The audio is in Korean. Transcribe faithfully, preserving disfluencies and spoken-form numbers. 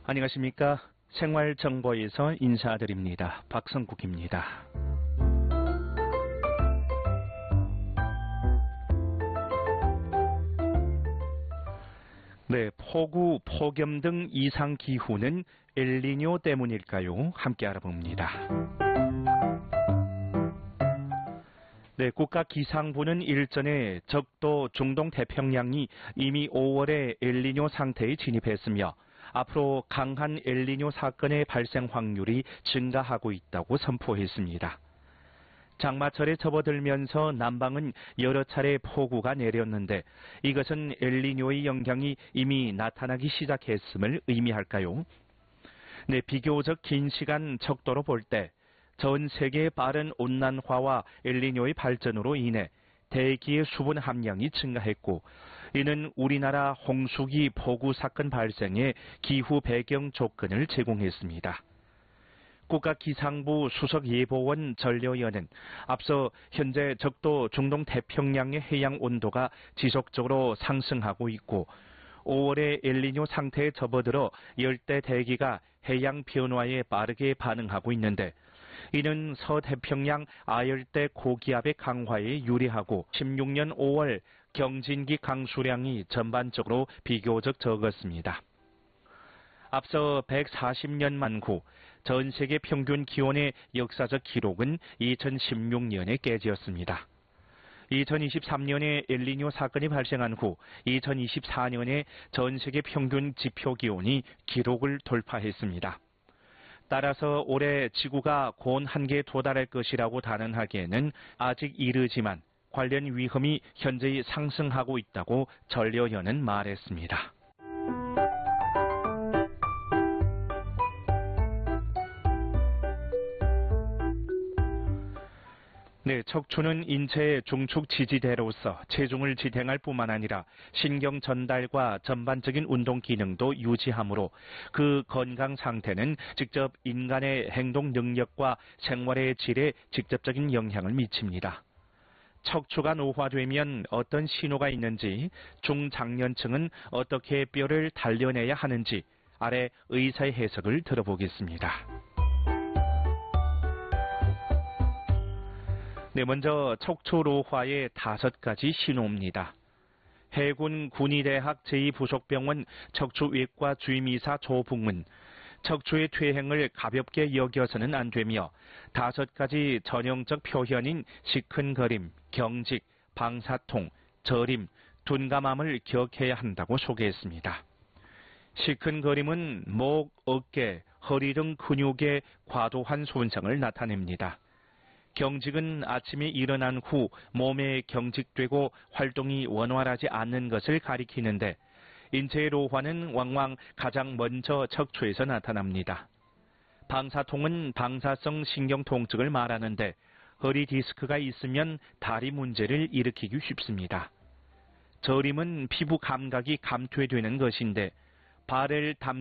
안녕하십니까. 생활정보에서 인사드립니다. 박성국입니다. 네, 폭우, 폭염 등 이상 기후는 엘니뇨 때문일까요? 함께 알아봅니다. 네, 국가기상부는 일전에 적도 중동 태평양이 이미 오월에 엘니뇨 상태에 진입했으며 앞으로 강한 엘니뇨 사건의 발생 확률이 증가하고 있다고 선포했습니다. 장마철에 접어들면서 남방은 여러 차례 폭우가 내렸는데 이것은 엘니뇨의 영향이 이미 나타나기 시작했음을 의미할까요? 네, 비교적 긴 시간 척도로 볼 때 전 세계의 빠른 온난화와 엘니뇨의 발전으로 인해 대기의 수분 함량이 증가했고 이는 우리나라 홍수기 폭우 사건 발생에 기후 배경 조건을 제공했습니다. 국가기상부 수석예보원 전려연은 앞서 현재 적도 중동 태평양의 해양 온도가 지속적으로 상승하고 있고 오월에 엘니뇨 상태에 접어들어 열대 대기가 해양 변화에 빠르게 반응하고 있는데 이는 서태평양 아열대 고기압의 강화에 유리하고 십육 년 오월 경진기 강수량이 전반적으로 비교적 적었습니다. 앞서 백사십 년 만후 전 세계 평균 기온의 역사적 기록은 이천십육 년에 깨졌습니다. 이천이십삼 년에 엘니뇨 사건이 발생한 후 이천이십사 년에 전 세계 평균 지표 기온이 기록을 돌파했습니다. 따라서 올해 지구가 고온 한계에 도달할 것이라고 단언하기에는 아직 이르지만 관련 위험이 현재 상승하고 있다고 전려연은 말했습니다. 네, 척추는 인체의 중축 지지대로서 체중을 지탱할 뿐만 아니라 신경 전달과 전반적인 운동 기능도 유지하므로 그 건강 상태는 직접 인간의 행동 능력과 생활의 질에 직접적인 영향을 미칩니다. 척추가 노화되면 어떤 신호가 있는지, 중장년층은 어떻게 뼈를 단련해야 하는지 아래 의사의 해석을 들어보겠습니다. 네, 먼저 척추 노화의 다섯 가지 신호입니다. 해군 군의대학 제이 부속병원 척추외과 주임이사 조붕은 척추의 퇴행을 가볍게 여겨서는 안 되며 다섯 가지 전형적 표현인 시큰거림, 경직, 방사통, 저림, 둔감함을 기억해야 한다고 소개했습니다. 시큰거림은 목, 어깨, 허리 등 근육의 과도한 손상을 나타냅니다. 경직은 아침에 일어난 후 몸에 경직되고 활동이 원활하지 않는 것을 가리키는데 인체의 노화는 왕왕 가장 먼저 척추에서 나타납니다. 방사통은 방사성 신경 통증을 말하는데 허리 디스크가 있으면 다리 문제를 일으키기 쉽습니다. 저림은 피부 감각이 감퇴되는 것인데 발을 담